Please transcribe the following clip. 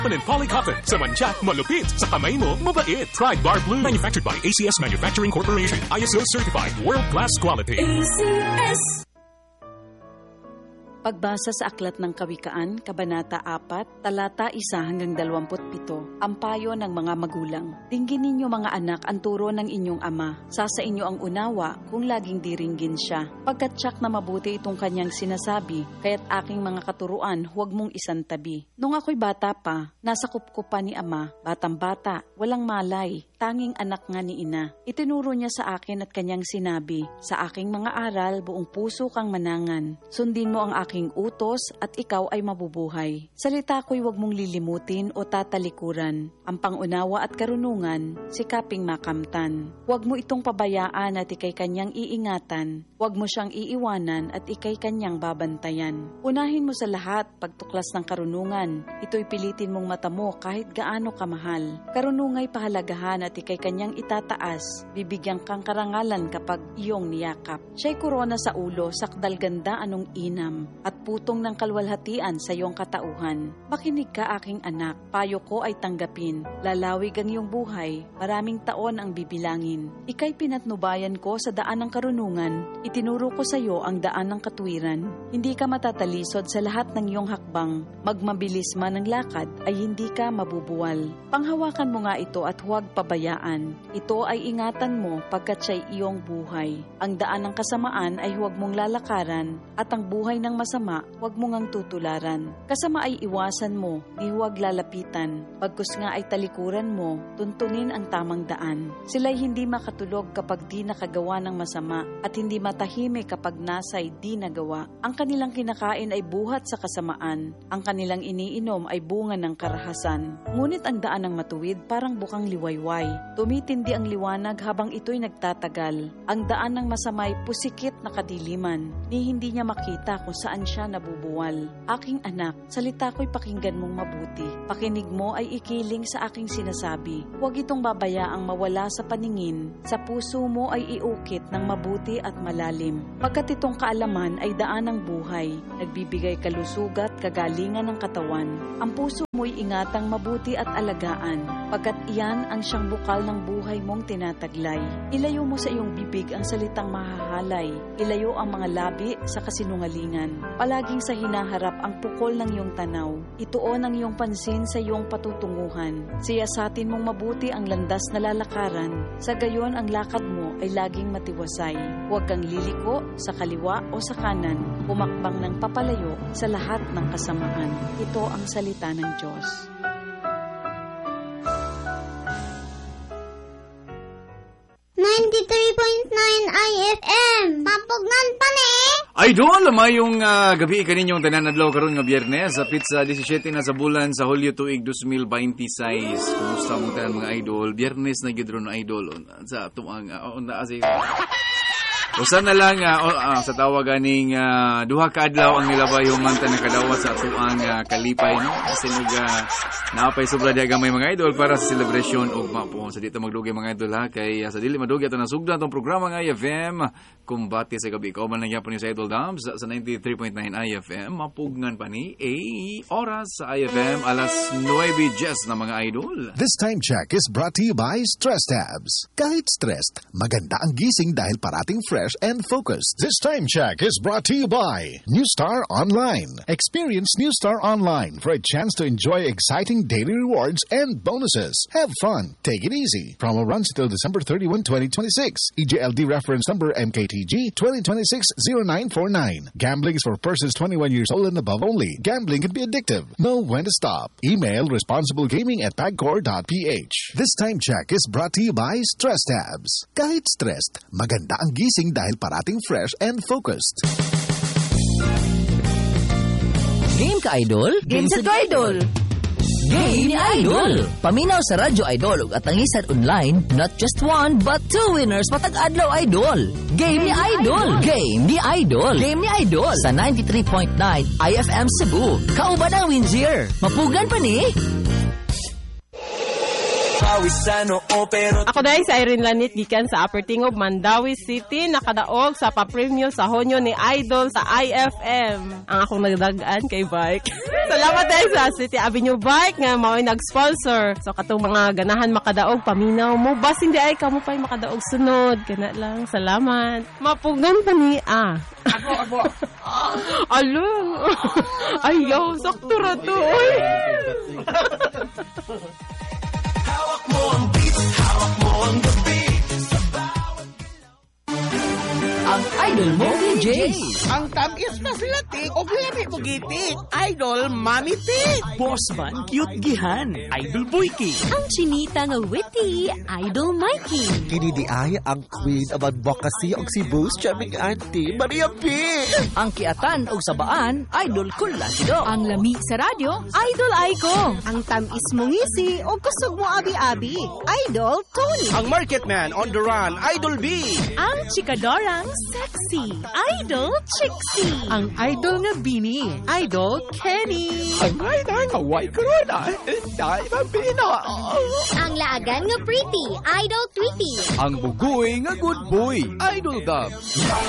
and polycotton. Sa mancha, malupit. Sa kamay mo, mabait. Try Bar Blue. Manufactured by ACS Manufacturing Corporation. ISO certified. World-class quality. ACS. Pagbasa sa Aklat ng Kawikaan, Kabanata 4, Talata 1-27, ang payo ng mga magulang. Dinggin ninyo mga anak ang turo ng inyong ama. Sa inyo ang unawa kung laging diringgin siya. Pagkat tiyak na mabuti itong kanyang sinasabi, kaya't aking mga katuruan huwag mong isantabi. Nung ako'y bata pa, nasa kupkupan ni ama, batang-bata, walang malay, tanging anak nga ni ina. Itinuro niya sa akin at kanyang sinabi, sa aking mga aral, buong puso kang manangan. Sundin mo ang aking utos at ikaw ay mabubuhay. Salita ko'y huwag mong lilimutin o tatalikuran. Ang pangunawa at karunungan, sikaping makamtan. Huwag mo itong pabayaan at ikay kanyang iingatan. Huwag mo siyang iiwanan at ikay kanyang babantayan. Unahin mo sa lahat pagtuklas ng karunungan. Ito'y pilitin mong mata mo kahit gaano kamahal. Karunungay pahalagahan at ikay kanyang itataas. Bibigyan kang karangalan kapag iyong niyakap. Siya'y korona sa ulo, sakdal ganda anong inam, at putong ng kalwalhatian sa iyong katauhan. Makinig ka aking anak, payo ko ay tanggapin. Lalawig ang iyong buhay, maraming taon ang bibilangin. Ika'y pinatnubayan ko sa daan ng karunungan, itinuro ko sa iyo ang daan ng katwiran. Hindi ka matatalisod sa lahat ng iyong hakbang, magmabilis man ang lakad ay hindi ka mabubuwal. Panghawakan mo nga ito at huwag pabayaan. Ito ay ingatan mo pagkat siya'y iyong buhay. Ang daan ng kasamaan ay huwag mong lalakaran at ang buhay ng masama, huwag mo ngang tutularan. Kasama ay iwasan mo, di huwag lalapitan. Pagkus nga ay talikuran mo, tuntunin ang tamang daan. Sila'y hindi makatulog kapag di nakagawa ng masama at hindi matahimik kapag nasa'y di nagawa. Ang kanilang kinakain ay buhat sa kasamaan. Ang kanilang iniinom ay bunga ng karahasan. Ngunit ang daan ng matuwid parang bukang liwayway. Tumitindi ang liwanag habang ito'y nagtatagal. Ang daan ng masamay pusikit na kadiliman, ni hindi niya makita kung saan siya nabubuwal. Aking anak, salita ko'y pakinggan mong mabuti. Pakinig mo ay ikiling sa aking sinasabi. Huwag itong babayaang mawala sa paningin. Sa puso mo ay iukit ng mabuti at malalim. Pagkat itong kaalaman ay daan ng buhay, nagbibigay kalusugat, kagalingan ng katawan. Ang puso mo'y ingatang mabuti at alagaan, pagkat iyan ang siyang bukal ng buhay mong tinataglay. Ilayo mo sa iyong bibig ang salitang mahahalay. Ilayo ang mga labi sa kasinungalingan. Palaging sa hinaharap ang pukol ng iyong tanaw. Ituon ang iyong pansin sa iyong patutunguhan. Siyasatin mong mabuti ang landas na lalakaran. Sa gayon ang lakad mo ay laging matiwasay. Huwag kang liliko sa kaliwa o sa kanan. Humakbang ng papalayo sa lahat ng kasamaan. Ito ang salita ng Diyos. IFM. Papugnan pa ni. Idol, mayong gabi kaninyong tanan adlaw karon nga Biyernes sa pizza 17 na sa bulan sa Hulyo tuig 2026. Kumusta mo tanan mga idol? Biyernes na gid ron idol. Sa tuang usa na lang sa tawag ganing duha ka adlaw ang nilabay human ta nakadawat sa tuang kalipay no. Kasi naapay sobra diha gamay mga idol para sa celebration ug mapo sa dito magdugay mga idol ha kay sa dili madugay ato nasugdan tong programa nga IFM kumbati sa gabi ko man lang yapon ni sa Idol Dams sa 93.9 IFM mapugnan pa ni oras sa IFM alas 9:10 na mga idol. This time check is brought to you by Stress Tabs. Kahit stressed, maganda ang gising dahil parating fresh and focused. This time check is brought to you by New Star Online. Experience New Star Online for a chance to enjoy exciting daily rewards and bonuses. Have fun. Take it easy. Promo runs until December 31, 2026. EJLD reference number MKTG 2026-0949. Gambling is for persons 21 years old and above only. Gambling can be addictive. Know when to stop. Email responsiblegaming@pagcor.ph. This time check is brought to you by Stress Tabs. Kahit stressed, maganda ang gising dahil parating fresh and focused. Game ka, Idol? Game sa Idol! Game ni Idol! Paminaw sa Radyo Idol ug atangisan online, not just one but two winners matag adlaw Idol. Game ni Idol! Game ni Idol! Game ni Idol sa 93.9 IFM Cebu. Kauban ang Windsor. Mapugan pa ni? Ako dahil si Irene Lanit gikan sa Upper Tingob, Mandawi City, nakadaog sa pa-premium sa honyo ni Idol sa IFM. Ang akong nagdagaan kay Bike. Salamat dahil sa City Avenue Bike nga mao'y nag-sponsor. So katong mga ganahan makadaog, paminaw mo. Bas hindi ay kamo pa'y makadaog sunod. Kana lang. Salamat. Mapugnon pa ni Ako. Alun. Ayaw, sakto ra to. Oy. Hawak mo ang beats, hawak mo ang beat. Ang idol mo, DJ. Ang tamis na sila, Tik. O lami mo, Gitik. Idol, Mami Tik. Bossman, cute gihan. Idol Boyki. Ang chinita nga witty, Idol Mikey. Kini di ay ang queen of advocacy og Cebu's charming auntie, Maria P. Ang kiatan o sabaan, Idol Kulasido. Ang lami sa radyo, Idol Aiko. Ang tamis mo ngisi o kusog mo abi-abi, Idol Tony. Ang market man on the run, Idol B. Ang chikadorang sexy, Idol Trixie. Ang idol nga Bini, Idol Kenny. Ang ay kawai corona. Dahil mabina. Ang laagan nga pretty, Idol Tweety. Ang bugoy nga good boy, Idol Dub.